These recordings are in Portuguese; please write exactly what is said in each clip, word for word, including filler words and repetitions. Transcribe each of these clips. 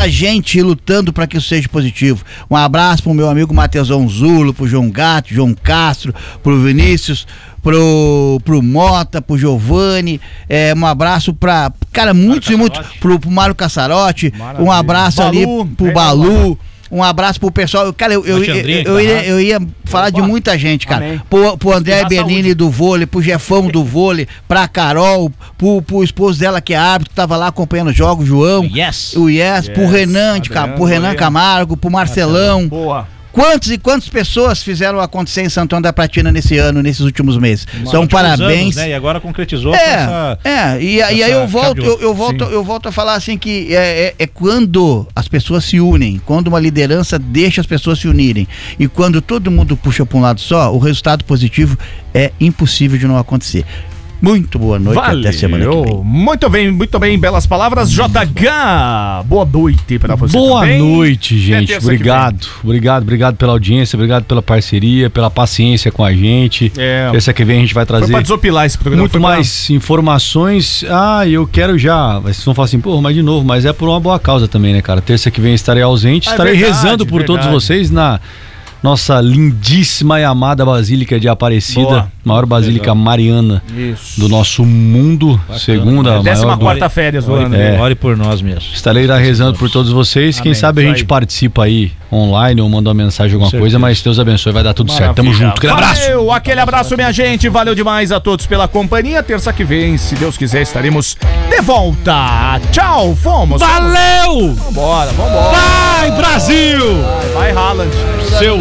muita gente lutando para que isso seja positivo. Um abraço pro meu amigo Matheusão Zulo, pro João Gato, João Castro, pro Vinícius, pro, pro Mota, pro Giovanni, é, um abraço pra, cara, muitos e muitos, pro, pro Mário Cassarotti, Maravilha. Um abraço Balu, ali pro Balu, um abraço pro pessoal, cara, eu, eu, eu, eu, eu, ia, eu ia falar de muita gente, cara, pro, pro André Bernini do vôlei, pro Jefão do vôlei, pra Carol, pro, pro esposo dela que é árbitro, que tava lá acompanhando os jogos, João, yes. o yes, yes. pro Renan, de, pro Renan Camargo, pro Marcelão. Boa. Quantos e quantas pessoas fizeram acontecer em Santo Antônio da Platina nesse ano, nesses últimos meses? Mas São parabéns. Anos, né? E agora concretizou. É, essa, é. E, e aí eu volto, eu, eu volto, eu volto a falar assim que é, é, é quando as pessoas se unem, quando uma liderança deixa as pessoas se unirem e quando todo mundo puxa para um lado só, o resultado positivo é impossível de não acontecer. Muito boa noite, Valeu. Até semana que vem. Muito bem, muito bem, belas palavras. J H, boa noite pra você. Boa também. noite, gente. É obrigado, obrigado, obrigado pela audiência, obrigado pela parceria, pela paciência com a gente. É. Terça que vem a gente vai trazer. Foi pra desopilar esse programa. Muito mais pra... informações. Ah, eu quero já. Vocês vão falar assim, pô, mas de novo, mas é por uma boa causa também, né, cara? Terça que vem estarei ausente, ah, estarei é verdade, rezando por verdade. todos vocês na nossa lindíssima e amada Basílica de Aparecida, Boa. maior basílica Exato. mariana Isso. do nosso mundo, Bacana. segunda, é, décima maior quarta férias do ano. É. Ore por nós mesmo. Estarei lá rezando por todos vocês. Amém. Quem sabe a gente participa aí online ou manda uma mensagem, alguma coisa, mas Deus abençoe, vai dar tudo Maravilha. certo. Tamo junto. Aquele abraço. Valeu, aquele abraço, minha gente. Valeu demais a todos pela companhia. Terça que vem, se Deus quiser, estaremos de volta. Tchau, fomos. Valeu! Vambora, vambora. Vai, Brasil! Vai, vai Haaland. Seus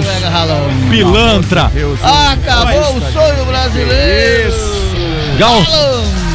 pilantra. Acabou o sonho brasileiro. Isso. Gal...